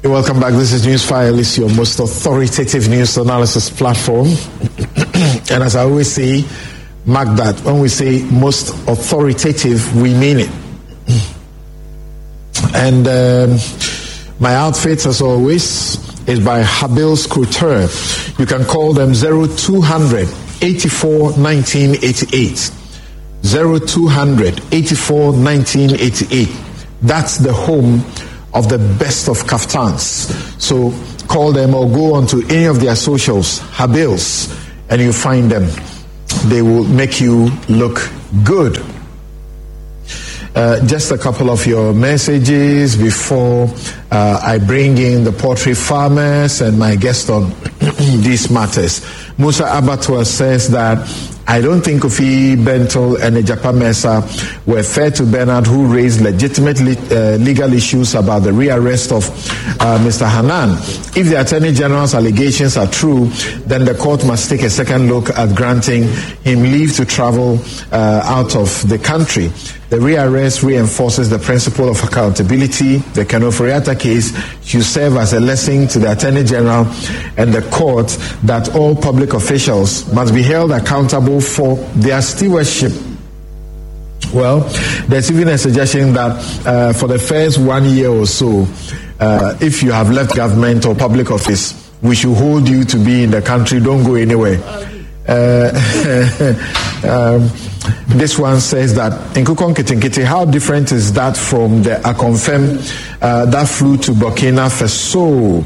Welcome back. This is Newsfile. It's your most authoritative news analysis platform. And as I always say, mark that. When we say most authoritative, we mean it. And my outfit, as always, is by Habil's Couture. You can call them 0200 84 1988. 0200 84 1988. That's the home of the best of kaftans. So call them or go onto any of their socials, Habil's, and you find them. They will make you look good. Just a couple of your messages before I bring in the poultry farmers and my guest on these matters. Musa Abatwa says that I don't think Kofi Bentel and Ejapa Mensah were fair to Bernard, who raised legitimate legal issues about the rearrest of Mr. Hanan. If the Attorney General's allegations are true, then the court must take a second look at granting him leave to travel out of the country. The rearrest reinforces the principle of accountability. The Ken Ofori-Atta case should serve as a lesson to the Attorney General and the court that all public officials must be held accountable for their stewardship. Well, there's even a suggestion that for the first 1 year or so, if you have left government or public office, we should hold you to be in the country. Don't go anywhere. This one says that in Nkukon Kitinkiti, how different is that from the Akonfem that flew to Burkina Faso?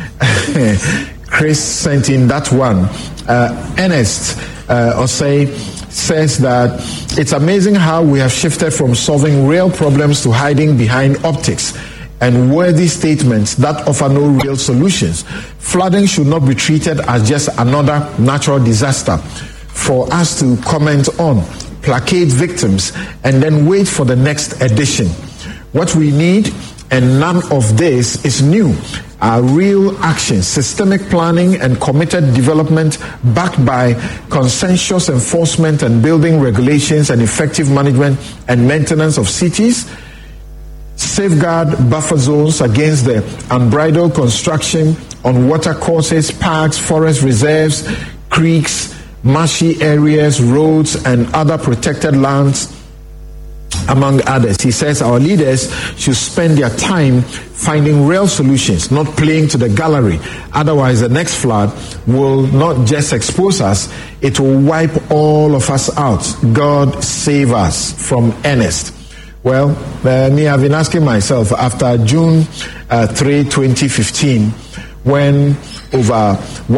Chris sent in that one. Ernest Osei says that it's amazing how we have shifted from solving real problems to hiding behind optics and worthy statements that offer no real solutions. Flooding should not be treated as just another natural disaster for us to comment on, placate victims, and then wait for the next edition. What we need, and none of this is new, are real action, systemic planning, and committed development backed by consensus enforcement and building regulations and effective management and maintenance of cities, safeguard buffer zones against the unbridled construction on watercourses, parks, forest reserves, creeks, marshy areas, roads, and other protected lands, among others. He says our leaders should spend their time finding real solutions, not playing to the gallery. Otherwise, the next flood will not just expose us, it will wipe all of us out. God save us. From Ernest. Well, me, I've been asking myself, after June 3, 2015, when over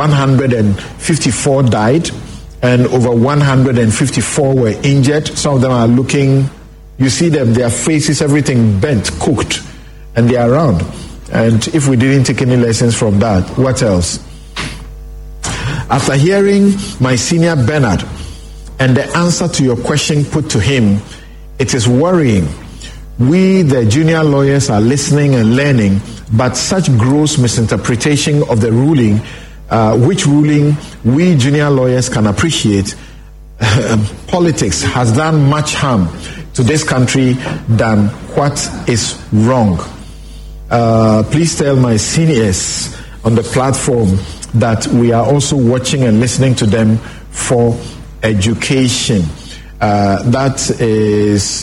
154 died and over 154 were injured, some of them are looking, you see them, their faces, everything bent, cooked, and they are around. And if we didn't take any lessons from that, what else? After hearing my senior Bernard and the answer to your question put to him, it is worrying. We, the junior lawyers, are listening and learning, but such gross misinterpretation of the ruling, which ruling we junior lawyers can appreciate, politics has done much harm to this country than what is wrong. Please tell my seniors on the platform that we are also watching and listening to them for education. That is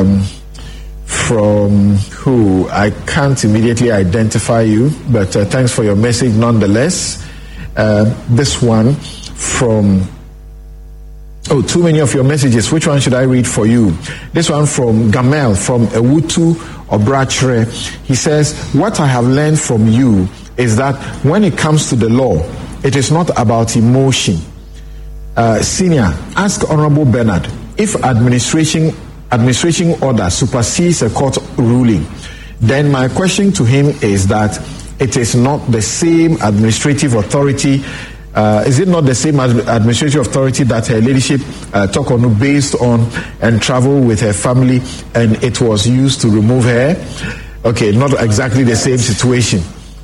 from who? I can't immediately identify you, but thanks for your message nonetheless. This one from... Oh, too many of your messages. Which one should I read for you? This one from Gamel, from Ewutu Obrachre. He says, what I have learned from you is that when it comes to the law, it is not about emotion. Senior, ask Honorable Bernard if administration order supersedes a court ruling. Then my question to him is that it is not the same administrative authority. Is it not the same administrative authority that her ladyship took on based on and traveled with her family, and it was used to remove her? Okay, not exactly the same situation.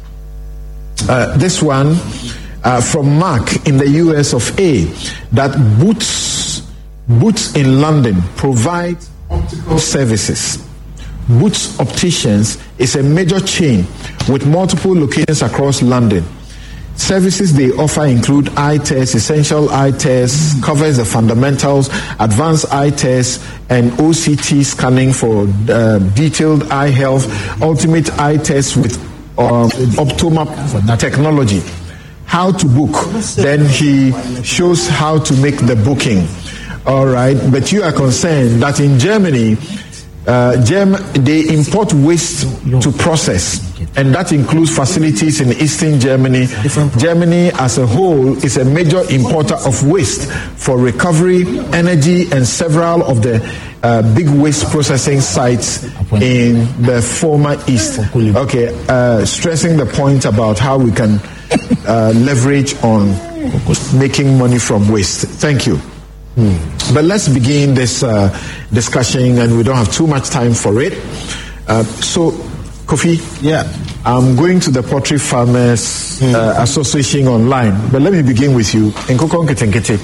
This one from Mark in the US of A, that Boots in London provide optical services. Boots Opticians is a major chain with multiple locations across London. Services they offer include eye tests, essential eye tests, covers the fundamentals, advanced eye tests, and OCT scanning for detailed eye health, ultimate eye tests with Optoma technology. How to book. Then he shows how to make the booking. All right, but you are concerned that in Germany, they import waste to process, and that includes facilities in Eastern Germany. Germany as a whole is a major importer of waste for recovery, energy, and several of the big waste processing sites in the former East. Okay, stressing the point about how we can leverage on making money from waste. Thank you. But let's begin this discussion, and we don't have too much time for it. So, Kofi, I'm going to the Poultry Farmers Association online, but let me begin with you. Nkukong Kitinkiti,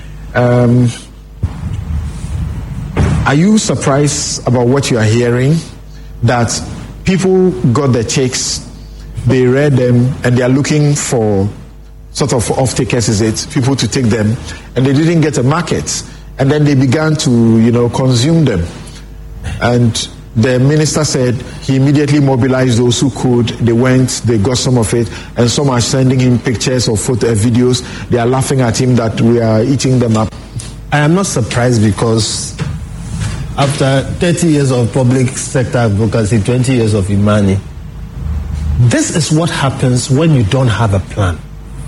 are you surprised about what you are hearing? That people got the checks, they read them, and they are looking for sort of off-takers, is it, people to take them, and they didn't get a market, and then they began to, consume them. And the minister said he immediately mobilized those who could. They went, they got some of it, and some are sending him pictures or photo videos. They are laughing at him that we are eating them up. I am not surprised, because after 30 years of public sector advocacy, 20 years of Imani, this is what happens when you don't have a plan.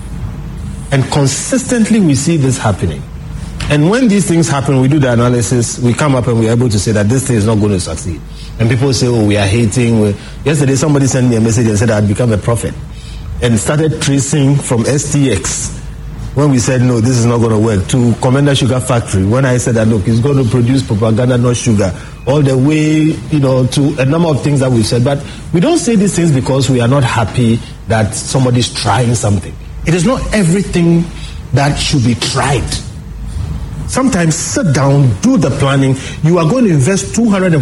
And consistently we see this happening. And when these things happen, we do the analysis, we come up and we're able to say that this thing is not going to succeed. And people say, we are hating. Yesterday somebody sent me a message and said I'd become a prophet. And started tracing from STX, when we said, no, this is not going to work, to Commander Sugar Factory, when I said that, look, it's going to produce propaganda, not sugar, all the way, to a number of things that we've said. But we don't say these things because we are not happy that somebody's trying something. It is not everything that should be tried. Sometimes sit down, do the planning. You are going to invest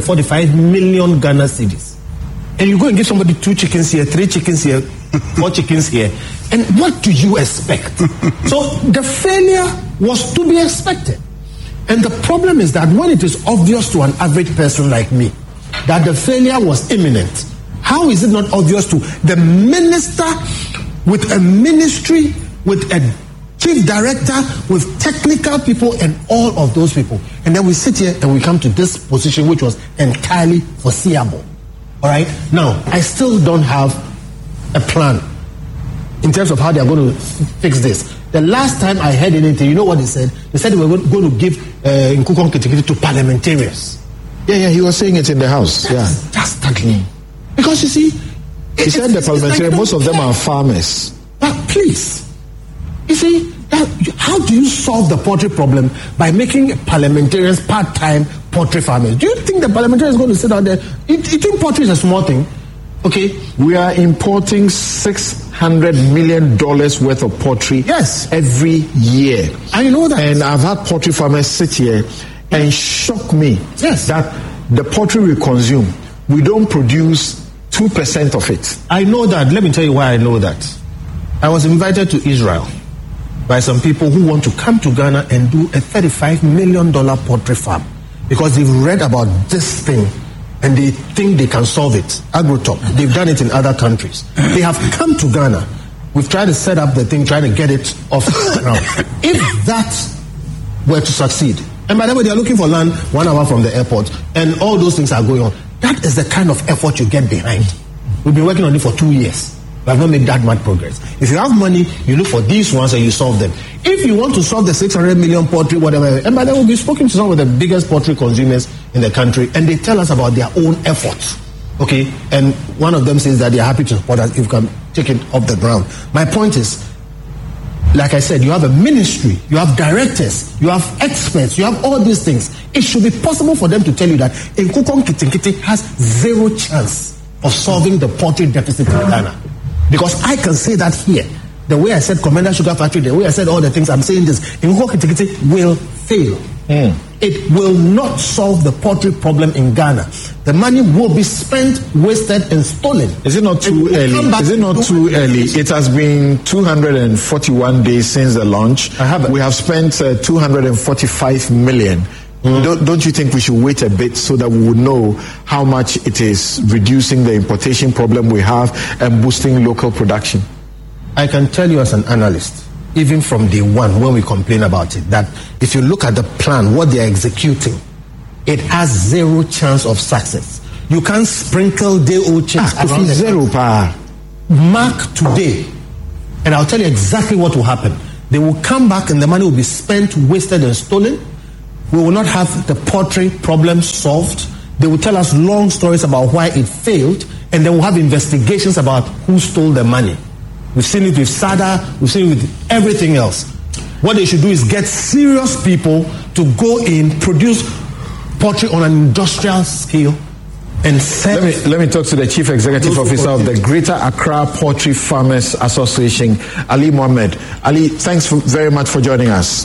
245 million Ghana cedis. And you go and give somebody 2 chickens here, 3 chickens here, 4 chickens here. And what do you expect? So the failure was to be expected. And the problem is that when it is obvious to an average person like me that the failure was imminent, how is it not obvious to the minister with a ministry, with a chief director, with technical people and all of those people? And then we sit here and we come to this position which was entirely foreseeable. All right? Now, I still don't have a plan in terms of how they are going to fix this. The last time I heard anything, you know what they said? They said they were going to give Nkukong Kitinkiti to parliamentarians. Yeah, he was saying it in the House. Just ugly. Because you see, he said the parliamentarians, most of them are farmers. But please, you see, how do you solve the poultry problem by making parliamentarians part-time poultry farmers? Do you think the parliamentarian is going to sit out there? Eating poultry is a small thing. Okay, we are importing $600 million worth of poultry every year. I know that. And I've had poultry farmers sit here and shock me that the poultry we consume, we don't produce 2% of it. I know that. Let me tell you why I know that. I was invited to Israel by some people who want to come to Ghana and do a $35 million poultry farm because they've read about this thing and they think they can solve it. Agrotop, they've done it in other countries. They have come to Ghana. We've tried to set up the thing, trying to get it off the ground. If that were to succeed, and by the way, they are looking for land 1 hour from the airport, and all those things are going on, that is the kind of effort you get behind. We've been working on it for 2 years. We have not made that much progress. If you have money, you look for these ones and you solve them. If you want to solve the 600 million poultry, whatever, and by the way, we've spoken to some of the biggest poultry consumers in the country, and they tell us about their own efforts. Okay? And one of them says that they are happy to support us if we can take it off the ground. My point is, like I said, you have a ministry, you have directors, you have experts, you have all these things. It should be possible for them to tell you that Nkukong Kitinkiti has zero chance of solving the poultry deficit in Ghana. Because I can say that here. The way I said Commander Sugar Factory, the way I said all the things, I'm saying this. Nkukong Kitinkiti will fail. it will not solve the poultry problem in Ghana. The money will be spent, wasted, and stolen. Is it not too early? Is it not too early? It has been 241 days since the launch. We have spent 245 million. Don't you think we should wait a bit so that we would know how much it is reducing the importation problem we have and boosting local production? I can tell you as an analyst, even from day one when we complain about it, that if you look at the plan, what they are executing, it has zero chance of success. You can't sprinkle day old chips around zero pa. Mark today, and I'll tell you exactly what will happen. They will come back and the money will be spent, wasted, and stolen. We will not have the poultry problem solved. They will tell us long stories about why it failed, and they will have investigations about who stole the money. We've seen it with SADA, we've seen it with everything else. What they should do is get serious people to go in, produce poultry on an industrial scale, and sell. Let me talk to the Chief Executive Officer of the Greater Accra Poultry Farmers Association, Ali Mohammed. Ali, thanks very much for joining us.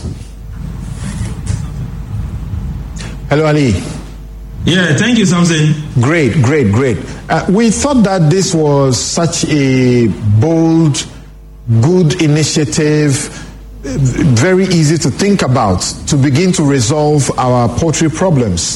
Hello, Ali. Yeah, thank you, Samson. Great. We thought that this was such a bold, good initiative, very easy to think about, to begin to resolve our poultry problems.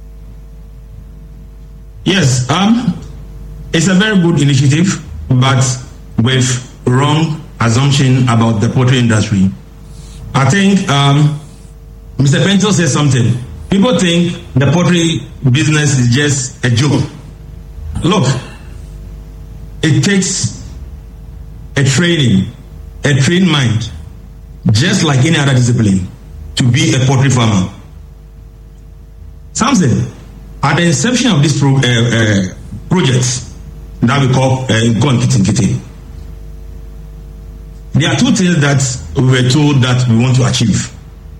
Yes, it's a very good initiative, but with wrong assumption about the poultry industry. I think Mr. Pentel said something. People think the poultry business is just a joke. Look, it takes a trained mind, just like any other discipline, to be a poultry farmer. Samson, at the inception of this project that we call Nkon Kitinkiti, there are two things that we were told that we want to achieve.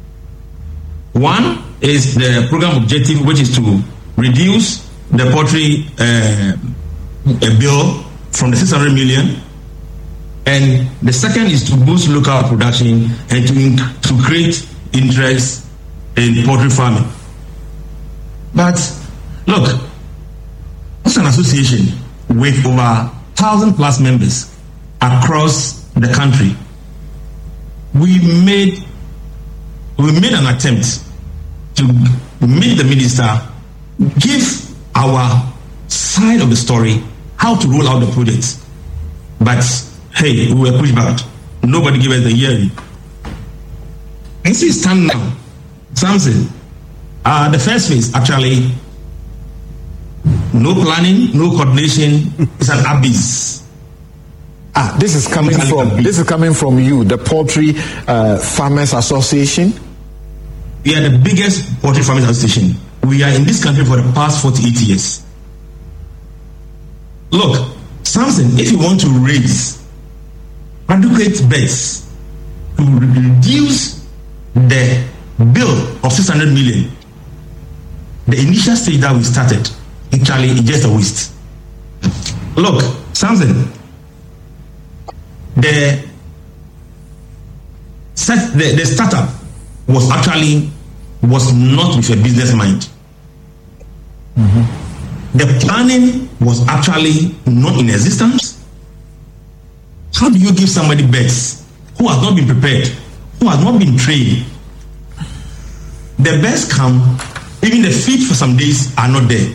One is the program objective, which is to reduce the poultry bill from the 600 million, and the second is to boost local production and to create interest in poultry farming. But look, it's an association with over 1,000+ members across the country. We made an attempt to meet the minister, give our side of the story, how to roll out the project. But hey, we were pushed back. Nobody gave us the hearing. And see, stand now, Samson. The first phase, actually, no planning, no coordination. It's an abyss. This is coming from you, the Poultry Farmers Association. We are the biggest poultry farmers association. We are in this country for the past 48 years. Look, Samson, if you want to raise adequate beds to reduce the bill of 600 million, the initial stage that we started, actually, it's just a waste. Look, Samson, the startup was not with a business mind. Mm-hmm. The planning was actually not in existence. How do you give somebody beds who has not been prepared, who has not been trained? The beds come, even the feed for some days are not there.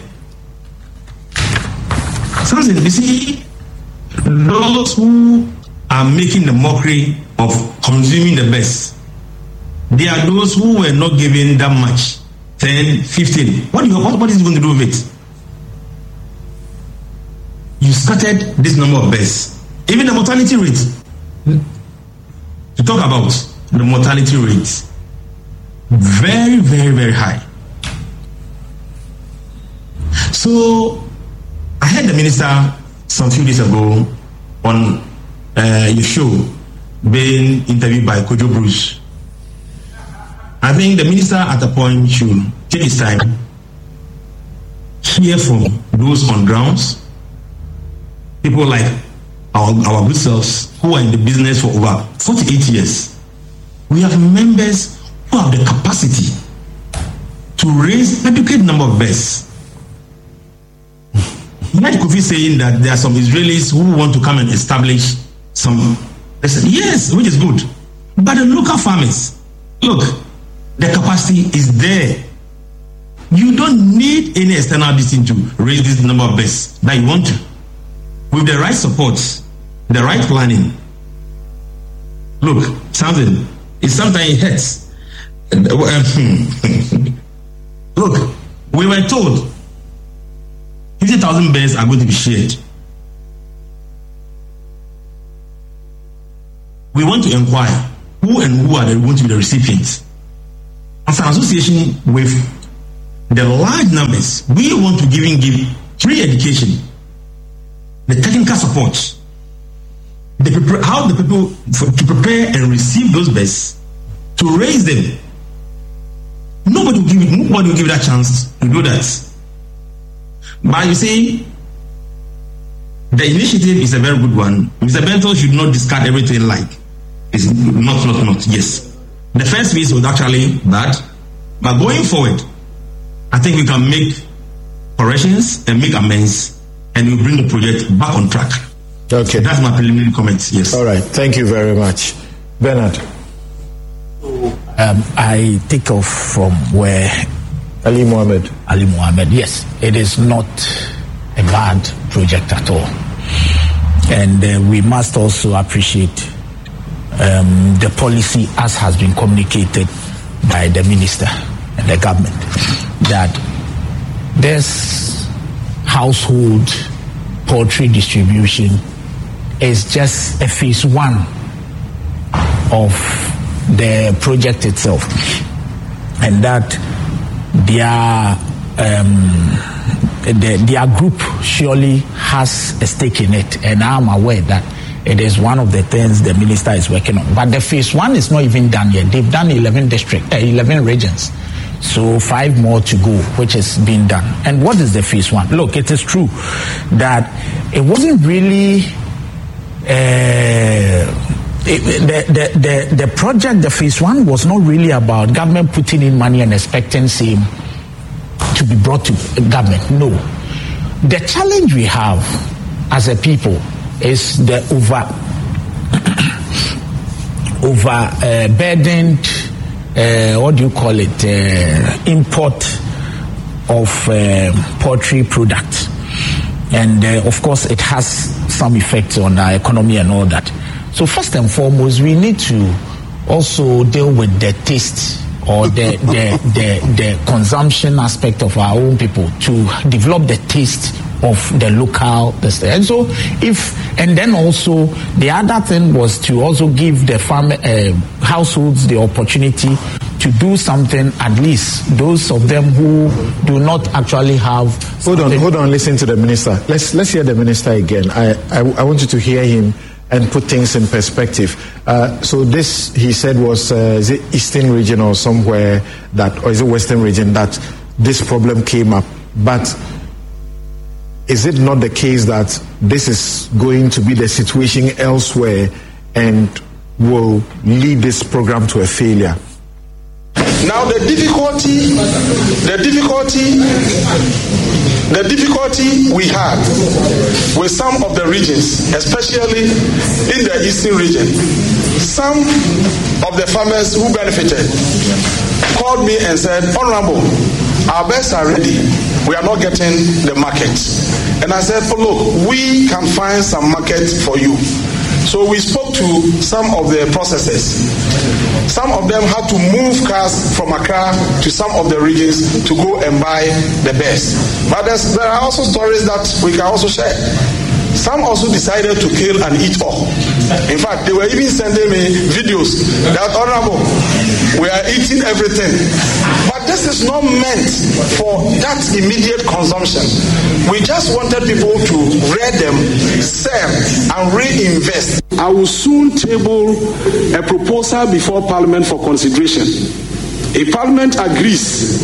Something, you see, those who are making the mockery of consuming the best, there are those who were not given that much, 10, 15. What is he going to do with it? You started this number of beds. Even the mortality rate. To talk about the mortality rate, very, very, very high. So, I heard the minister some few days ago on your show being interviewed by Kojo Bruce. I think the minister at a point should take his time, hear from those on grounds, people like our good selves who are in the business for over 48 years. We have members who have the capacity to raise adequate number of birds. Like Kofi saying that there are some Israelis who want to come and establish some. They said, yes, which is good. But the local farmers, look, the capacity is there. You don't need any external thing to raise this number of birds that you want to. With the right support, the right planning. Look, something, sometimes it hurts. Look, we were told 50,000 birds are going to be shared. We want to inquire who are going to be the recipients. As an association with the large numbers, we want to give free education, the technical support, how the people to prepare and receive those birds, to raise them. Nobody will give that chance to do that. But you see, the initiative is a very good one. Mr. Bento should not discard everything like it's not. Yes. The first phase was actually bad, but going forward, I think we can make corrections and make amends, and we bring the project back on track. Okay. That's my preliminary comments. Yes. All right. Thank you very much. Bernard. I take off from where Ali Mohammed. Yes, it is not a bad project at all. And we must also appreciate the policy as has been communicated by the minister and the government, that this household poultry distribution is just a phase one of the project itself, and that their group surely has a stake in it, and I'm aware that it is one of the things the minister is working on. But the phase one is not even done yet. They've done 11 regions, so 5 more to go, which is being done. And what is the phase one? Look, it is true that it wasn't really the project. The phase one was not really about government putting in money and expecting same to be brought to government. No, the challenge we have as a people is the overburdened, what do you call it, import of poultry products, and of course it has some effects on our economy and all that. So first and foremost, we need to also deal with the taste or the consumption aspect of our own people, to develop the taste of the local. And so and then also the other thing was to also give the households the opportunity to do something, at least those of them who do not actually have. Hold on, listen to the minister. Let's hear the minister again. I want you to hear him and put things in perspective. So this, he said, was is it Eastern region or somewhere or is it Western region that this problem came up? But is it not the case that this is going to be the situation elsewhere and will lead this program to a failure? Now the difficulty we had with some of the regions, especially in the Eastern region, some of the farmers who benefited called me and said, "Honorable, our birds are ready. We are not getting the market." And I said, "Oh, look, we can find some market for you." So we spoke to some of the processors. Some of them had to move cars from Accra to some of the regions to go and buy the birds. But there are also stories that we can also share. Some also decided to kill and eat all. In fact, they were even sending me videos that, "Honorable, we are eating everything." But this is not meant for that immediate consumption. We just wanted people to rear them, sell, and reinvest. I will soon table a proposal before Parliament for consideration. If Parliament agrees,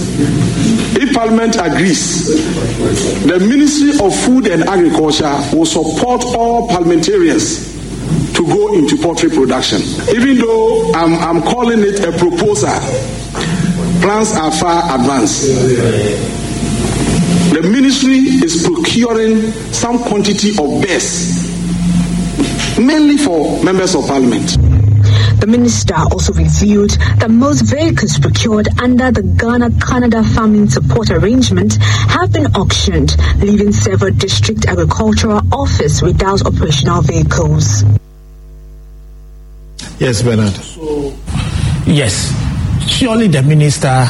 the Ministry of Food and Agriculture will support all parliamentarians to go into poultry production. Even though I'm calling it a proposal, plans are far advanced. The ministry is procuring some quantity of bears, mainly for members of parliament. The minister also revealed that most vehicles procured under the Ghana-Canada Farming Support Arrangement have been auctioned, leaving several district agricultural offices without operational vehicles. Yes, Bernard. Yes, surely the minister,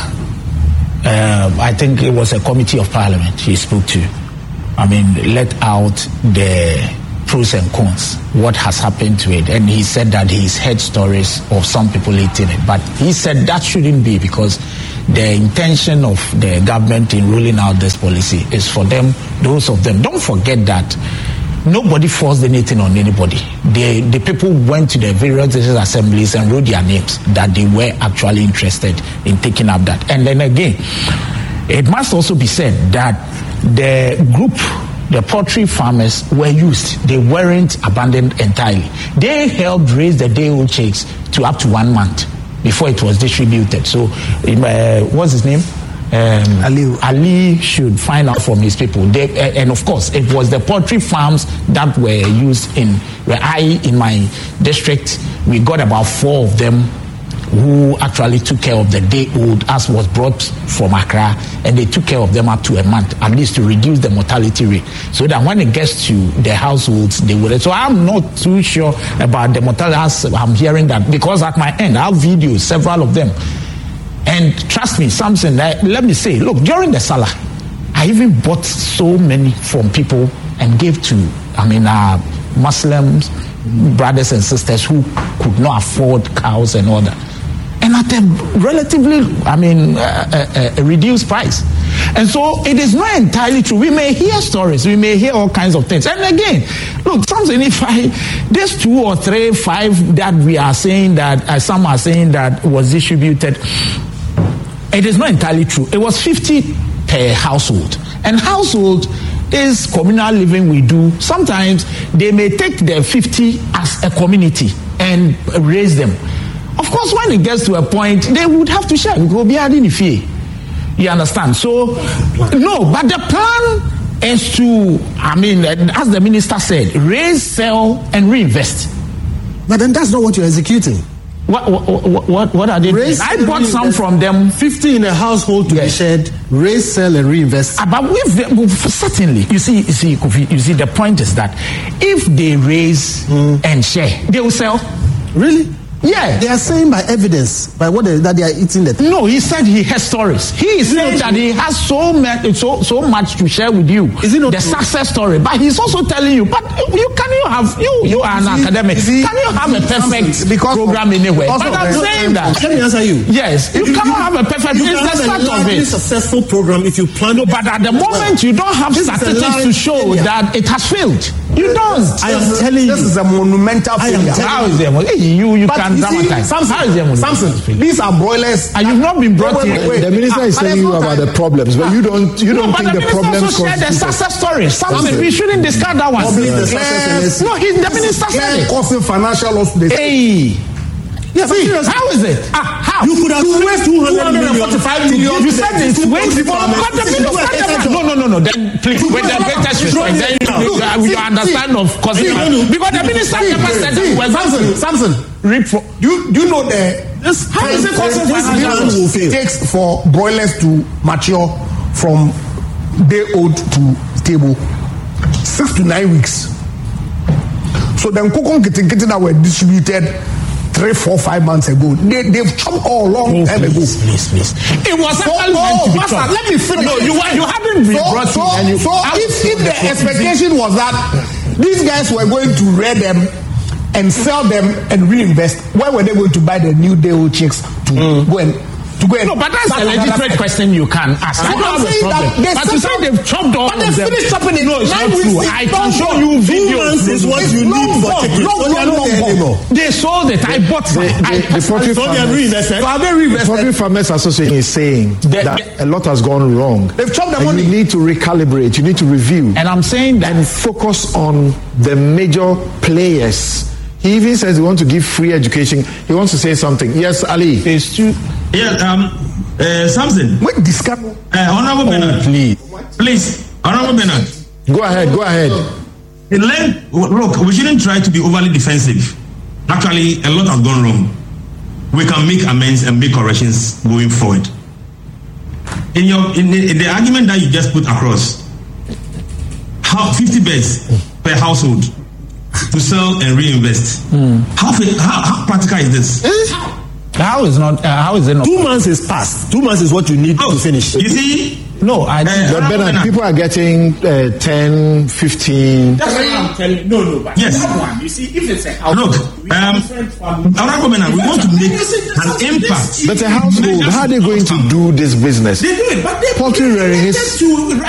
I think it was a committee of parliament he spoke to, let out the pros and cons, what has happened to it. And he said that he's heard stories of some people eating it. But he said that shouldn't be, because the intention of the government in rolling out this policy is for them, those of them. Don't forget that nobody forced anything on anybody. The people went to the various assemblies and wrote their names that they were actually interested in taking up that. And then again, it must also be said that the group, the poultry farmers, were used. They weren't abandoned entirely. They helped raise the day-old chicks to up to 1 month before it was distributed. So, what's his name? Ali should find out from his people. And of course, it was the poultry farms that were used in my district. We got about 4 of them who actually took care of the day-old, as was brought from Accra, and they took care of them up to a month, at least to reduce the mortality rate, so that when it gets to the households, they would. So I'm not too sure about the mortality. I'm hearing that because at my end, I have videos, several of them. And trust me, Samson, let me say, look, during the Salah, I even bought so many from people and gave to, Muslims, brothers and sisters who could not afford cows and all that. And at a relatively, a reduced price. And so it is not entirely true. We may hear stories, we may hear all kinds of things. And again, look, Samson, if there's 2 or 3, 5 that we are saying that, some are saying that was distributed, it is not entirely true. It was 50 per household. And household is communal living we do. Sometimes they may take the 50 as a community and raise them. Of course, when it gets to a point, they would have to share. You understand? So, no, but the plan is to, as the minister said, raise, sell, and reinvest. But then that's not what you're executing. What are they doing? I bought some from them. 50 in a household to be shared, raise, sell, and reinvest. But certainly, you see, the point is that if they raise and share, they will sell. Really? Yeah. They are saying by evidence, by what that they are eating that. No, he said he has stories. He is saying that he has so much to share with you. Is it not the success story? But he's also telling you, but you are an academic. Can you have a perfect program anywhere? But I'm saying that. Let me answer you. Yes, you cannot have a perfect. It's the start of it. Successful program if you plan. No, but at the moment you don't have statistics to show that it has failed. You don't. I am telling you, this is a monumental failure. How is it? You can dramatize. Samson, these are broilers. And you've not been brought here. The minister is telling you about the problems, but you don't think the problems also shared the success story. Samson, we shouldn't discard that one. The minister said it. Causing financial loss to the state. Yeah, how is it? How? You could have waste 245 million. You said it's waste. No. Then please, with the greatest respect, then you understand of course. Because the minister never said that. Samson, do you know how is it causing financial loss? It takes for broilers to mature from day old to table 6 to 9 weeks. So then Kokon Kitten that were distributed 3, 4, 5 months ago. They've chopped all long time ago. Please. It was actually meant to be chopped. Let me finish. No, you haven't been brought in. So if the expectation was that these guys were going to rear them and sell them and reinvest, where were they going to buy the new day-old chicks to go and No, but that's a legitimate question you can ask. I don't have a problem. But you say they've chopped all of them. But they finished chopping it. No, it's not true. I can show you videos. Is what you need for no. They sold it. I bought some. The Poultry Farmers Association is saying that a lot has gone wrong. They've chopped the money. You need to recalibrate. You need to review. And I'm saying that. And focus on the major players. He even says he wants to give free education. He wants to say something. Yes, Ali. Phase 2. Yeah, Samson. What discuss? Honorable Bernard. Please. Honorable Bernard. Go ahead. Look, we shouldn't try to be overly defensive. Actually, a lot has gone wrong. We can make amends and make corrections going forward. In the argument that you just put across, 50 beds per household to sell and reinvest. How practical is this? How is it not? 2 months is past. 2 months is what you need to finish. You see? No, I think. But Bernard, people are getting 10, 15. That's what I'm telling you. No, but yes. That one, you see, if it's a house, look, Honorable Bernard, we want to make an impact. But a household, how are they going to do this business? They do it, but poultry rearing is